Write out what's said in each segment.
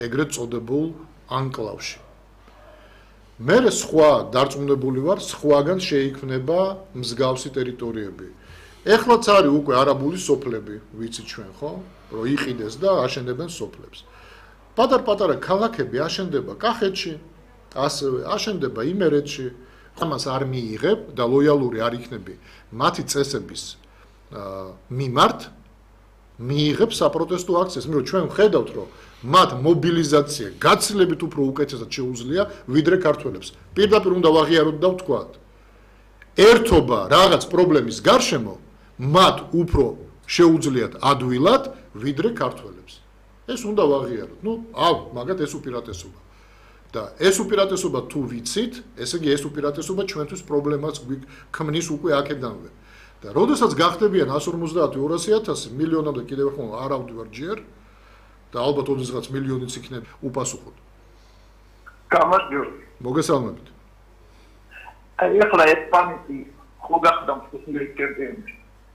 ეგრეთ წოდებულ ანკლავში. მე სხვა დარწმუნებული ვარ, სხვაგან შეიქმნება მსგავსი ტერიტორიები. ეხლაც არის უკვე არაბული სოფლები, ვიცით ჩვენ, ხო? რომ იყიდეს და აშენებენ სოფლებს. პატარ-პატარა ქალაქები აშენდება კახეთში, ასევე აშენდება იმერეთში. ამას არ მიიღებ და ლოიალური არ იქნები მათი წესების მიმართ, მიიღებ საპროტესტო აქციას, იმიტომ რომ ჩვენ ვხედავთ, რომ მათ მობილიზაცია გაცილებით უფრო უკეთესად შეუძლია, ვიდრე ქართველებს. პირდაპირ უნდა ვაღიაროთ და ვთქვათ, ერთობა რაღაც პრობლემის გარშემო მათ უფრო შეუძლიათ ადვილად, ვიდრე ქართველებს. ეს უნდა ვაღიაროთ. მაგათ ეს უპირატესობა. და ეს უპირატესობა თუ ვიცით, ესე იგი ეს უპირატესობა ჩვენთვის პრობლემას ქმნის უკვე აქედანვე. და როდესაც გახდებიან 150-200.000 მილიონამდე კიდევ ხომ არ ავდივარ ჯერ და ალბათ ოდესღაც მილიონიც იქნება უპასუხოდ. გამარჯობა. მოგესალმებით. ეხლა ესპანეთი ხო გახდა მსოფლიოს ჩემპიონი.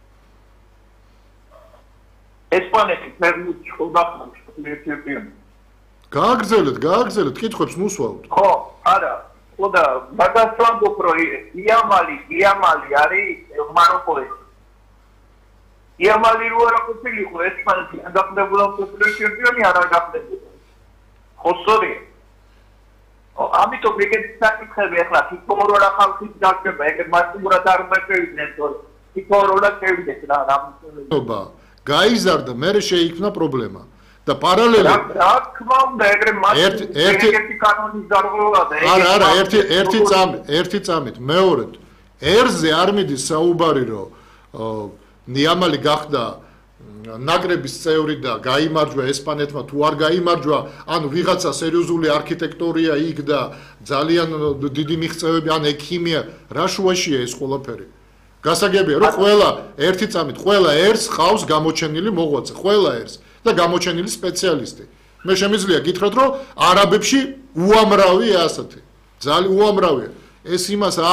ესპანეთი ფერმუჩი ხო გახდა მსოფლიოს ჩემპიონი. გააგრძელეთ, კითხვებს მუსვავთ. ხო, არა. ხო და მაგას ვამბობ, რომ იამალი არის მაროკოელი. იამალი რო არ ყოფილიყო ესპანეთი, ან გახდებოდა მსოფლიოს ჩემპიონი, არ გახდებოდა. ხო, სწორია. ამიტომ ეგეთი საკითხები ახლა თითოეულ ხალხის დაგება, ეგ მასიურად არ უნდა შევიდნენ, თითოეულ შევიდეს რა. გაიზარდა, მერე შეიქმნა პრობლემა. და პარალელურად რა თქმა უნდა ეგრე ერთი კანონის დარღვევა და არა ერთი წამით მეორედ ერზე არ მიდის საუბარი რომ ნიამალი გახდა ნაკრების წევრი და გაიმარჯვა ესპანეთმა თუ არ გაიმარჯვა ანუ ვიღაცა სერიოზული არქიტექტორია იქ და ძალიან დიდი მიღწევები ან ექიმია რა შუაშია ეს ყველაფერი გასაგებია რომ ყველა ერთი წამით ყველა ერს ხავს გამოჩენილი მოღვაწე ყველა ერს და გამოჩენილი სპეციალისტი. მე შემიძლია გითხრათ, რომ არაბებში უამრავია ასეთი. ძალიან უამრავია. ეს იმას